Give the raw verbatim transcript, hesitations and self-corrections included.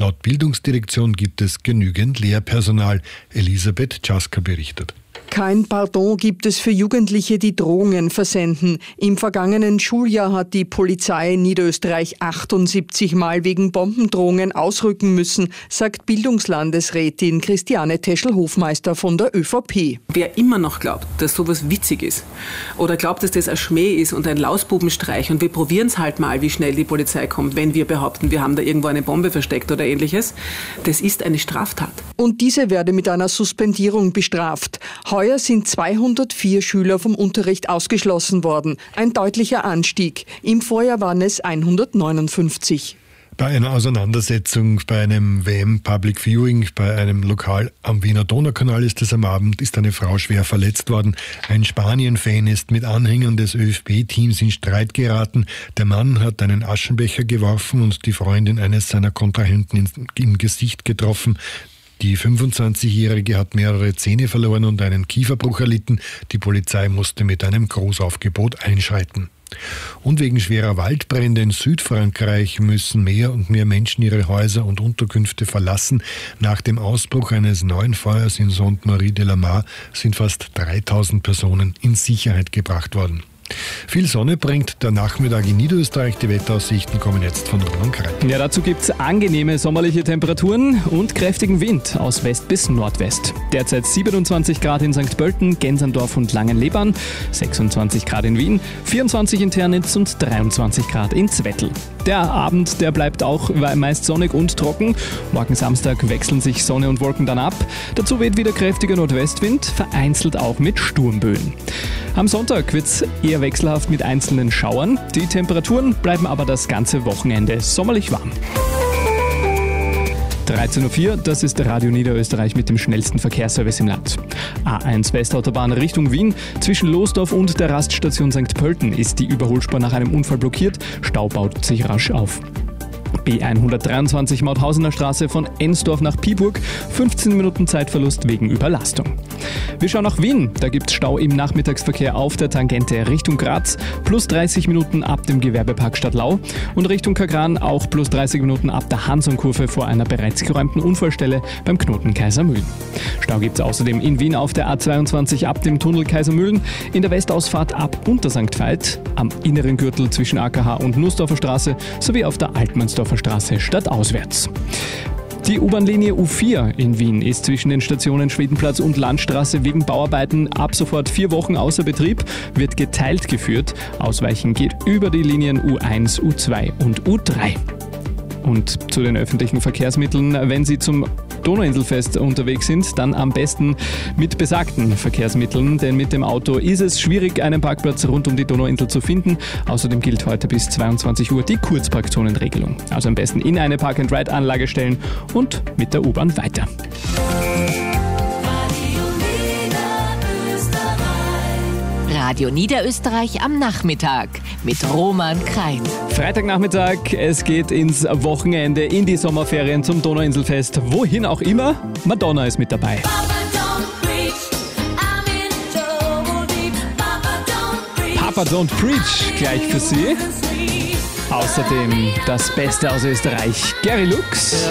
Laut Bildungsdirektion gibt es genügend Lehrpersonal. Elisabeth Czaska berichtet. Kein Pardon gibt es für Jugendliche, die Drohungen versenden. Im vergangenen Schuljahr hat die Polizei in Niederösterreich achtundsiebzig Mal wegen Bombendrohungen ausrücken müssen, sagt Bildungslandesrätin Christiane Teschel-Hofmeister von der ÖVP. Wer immer noch glaubt, dass sowas witzig ist oder glaubt, dass das ein Schmäh ist und ein Lausbubenstreich und wir probieren es halt mal, wie schnell die Polizei kommt, wenn wir behaupten, wir haben da irgendwo eine Bombe versteckt oder ähnliches, das ist eine Straftat. Und diese werde mit einer Suspendierung bestraft. Heuer sind zweihundertvier Schüler vom Unterricht ausgeschlossen worden. Ein deutlicher Anstieg. Im Vorjahr waren es hundertneunundfünfzig. Bei einer Auseinandersetzung bei einem W M-Public Viewing bei einem Lokal am Wiener Donaukanal ist es am Abend, ist eine Frau schwer verletzt worden. Ein Spanien-Fan ist mit Anhängern des ÖFB-Teams in Streit geraten. Der Mann hat einen Aschenbecher geworfen und die Freundin eines seiner Kontrahenten im Gesicht getroffen. Die fünfundzwanzigjährige hat mehrere Zähne verloren und einen Kieferbruch erlitten. Die Polizei musste mit einem Großaufgebot einschreiten. Und wegen schwerer Waldbrände in Südfrankreich müssen mehr und mehr Menschen ihre Häuser und Unterkünfte verlassen. Nach dem Ausbruch eines neuen Feuers in Sainte-Marie-de-la-Mar sind fast dreitausend Personen in Sicherheit gebracht worden. Viel Sonne bringt der Nachmittag in Niederösterreich. Die Wetteraussichten kommen jetzt von Roman Kreil. Ja, dazu gibt es angenehme sommerliche Temperaturen und kräftigen Wind aus West bis Nordwest. Derzeit siebenundzwanzig Grad in Sankt Pölten, Gensandorf und Langenleban, sechsundzwanzig Grad in Wien, vierundzwanzig in Ternitz und dreiundzwanzig Grad in Zwettl. Der Abend, der bleibt auch meist sonnig und trocken. Morgen Samstag wechseln sich Sonne und Wolken dann ab. Dazu weht wieder kräftiger Nordwestwind, vereinzelt auch mit Sturmböen. Am Sonntag wird es eher wechselhaft mit einzelnen Schauern. Die Temperaturen bleiben aber das ganze Wochenende sommerlich warm. dreizehn Uhr vier, das ist Radio Niederösterreich mit dem schnellsten Verkehrsservice im Land. A eins Westautobahn Richtung Wien. Zwischen Losdorf und der Raststation Sankt Pölten ist die Überholspur nach einem Unfall blockiert. Stau baut sich rasch auf. B hundertdreiundzwanzig Mauthausener Straße von Ensdorf nach Piburg. fünfzehn Minuten Zeitverlust wegen Überlastung. Wir schauen nach Wien. Da gibt es Stau im Nachmittagsverkehr auf der Tangente Richtung Graz. Plus dreißig Minuten ab dem Gewerbepark Stadtlau. Und Richtung Kagran auch plus dreißig Minuten ab der Hansonkurve vor einer bereits geräumten Unfallstelle beim Knoten Kaisermühlen. Stau gibt es außerdem in Wien auf der A zweiundzwanzig ab dem Tunnel Kaisermühlen, in der Westausfahrt ab Untersankt Veit, am inneren Gürtel zwischen A K H und Nussdorfer Straße sowie auf der Altmannsdorfer Straße stadtauswärts. Die U-Bahn-Linie U vier in Wien ist zwischen den Stationen Schwedenplatz und Landstraße wegen Bauarbeiten ab sofort vier Wochen außer Betrieb, wird geteilt geführt. Ausweichen geht über die Linien U eins, U zwei und U drei. Und zu den öffentlichen Verkehrsmitteln, wenn Sie zum Donauinselfest unterwegs sind, dann am besten mit besagten Verkehrsmitteln, denn mit dem Auto ist es schwierig, einen Parkplatz rund um die Donauinsel zu finden. Außerdem gilt heute bis zweiundzwanzig Uhr die Kurzparkzonenregelung. Also am besten in eine Park-and-Ride-Anlage stellen und mit der U-Bahn weiter. Radio Niederösterreich am Nachmittag mit Roman Krein. Freitagnachmittag, es geht ins Wochenende, in die Sommerferien zum Donauinselfest. Wohin auch immer, Madonna ist mit dabei. Papa Don't Preach, gleich für Sie. Außerdem das Beste aus Österreich, Gary Lux.